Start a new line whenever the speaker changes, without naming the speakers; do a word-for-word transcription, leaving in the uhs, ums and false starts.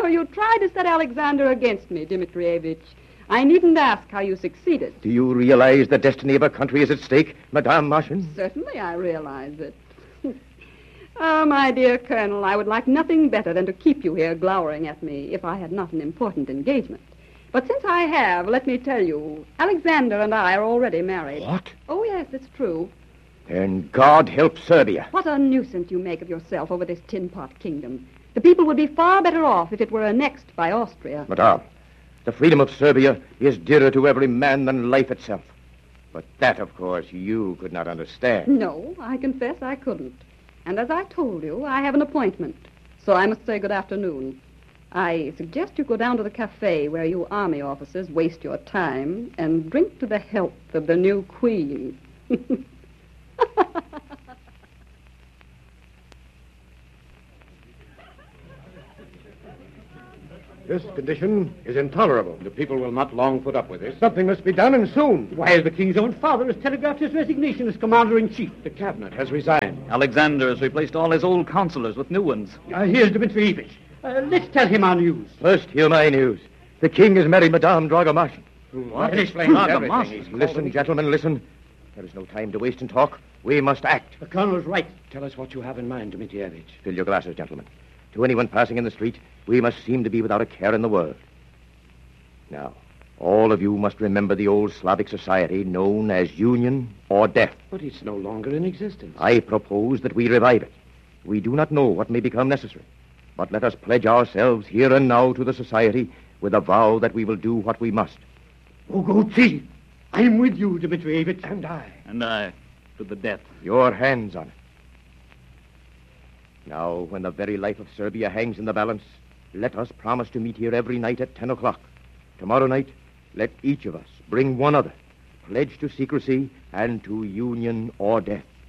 So you tried to set Alexander against me, Dmitrievich. I needn't ask how you succeeded.
Do you realize the destiny of a country is at stake, Madame Martian?
Certainly I realize it. Oh, my dear Colonel, I would like nothing better than to keep you here glowering at me if I had not an important engagement. But since I have, let me tell you, Alexander and I are already married.
What?
Oh, yes, it's true.
Then God help Serbia.
What a nuisance you make of yourself over this tin pot kingdom. The people would be far better off if it were annexed by Austria.
Madame, the freedom of Serbia is dearer to every man than life itself. But that, of course, you could not understand.
No, I confess I couldn't. And as I told you, I have an appointment. So I must say good afternoon. I suggest you go down to the cafe where you army officers waste your time and drink to the health of the new queen.
This condition is intolerable.
The people will not long put up with this.
Something must be done, and soon.
Why, the king's own father has telegraphed his resignation as commander-in-chief.
The cabinet has resigned.
Alexander has replaced all his old counselors with new ones.
Uh, here's Dmitrievich. Uh, let's tell him our news.
First, hear my news. The king has married Madame Draga Martian.
What?
Explain
everything.
Listen, gentlemen, listen. There is no time to waste in talk. We must act.
The colonel's right.
Tell us what you have in mind, Dmitrievich.
Fill your glasses, gentlemen. To anyone passing in the street, we must seem to be without a care in the world. Now, all of you must remember the old Slavic society known as union or death.
But it's no longer in existence.
I propose that we revive it. We do not know what may become necessary, but let us pledge ourselves here and now to the society with a vow that we will do what we must.
Oh, go see. I'm with you, Dmitrievich.
And I.
And I, to the death.
Your hands on it. Now, when the very life of Serbia hangs in the balance, let us promise to meet here every night at ten o'clock. Tomorrow night, let each of us bring one other, pledged to secrecy and to union or death.